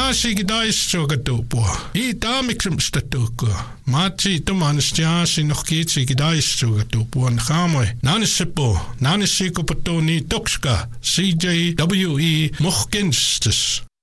Jaasi kidaissuga tuupua. I taamiksumsta tuukua. Maatsi tumanis jaasi nohkiitsi kidaissuga tuupuan haamoi. Naanisseppo. Naanissiko patoni tokska. CJWE Mohkenstes.